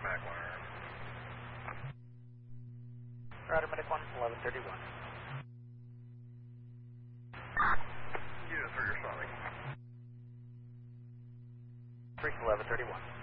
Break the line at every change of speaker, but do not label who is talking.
Roger, Medic 1, 1131.
Unit 3, you're Sonic.
3, 1131.